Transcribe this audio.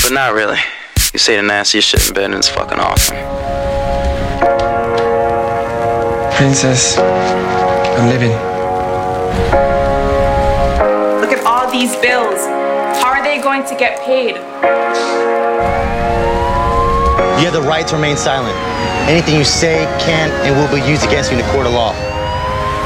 but not really. You say the nastiest shit in bed and it's fucking awesome. Princess, I'm living. Look at all these bills. How are they going to get paid? You have the right to remain silent. Anything you say can and will be used against you in a court of law.